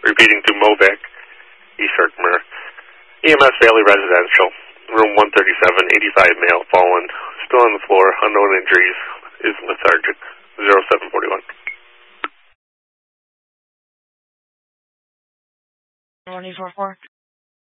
Repeating to Movac, East Herkimer. EMS Valley Residential, room 137, 85 male, fallen, still on the floor, unknown injuries, is lethargic. 0741. 144.